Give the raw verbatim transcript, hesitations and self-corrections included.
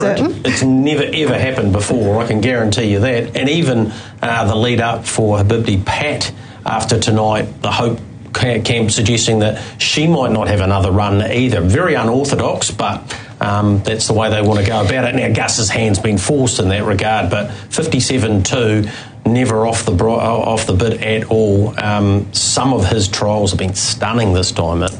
Certain? It's never ever happened before, I can guarantee you that. And even uh, the lead up for Habibti Pat after tonight, the hope camp suggesting that she might not have another run either. Very unorthodox, but um, that's the way they want to go about it. Now, Gus's hand's been forced in that regard, but fifty-seven two, never off the bro- off the bit at all. Um, some of his trials have been stunning this time.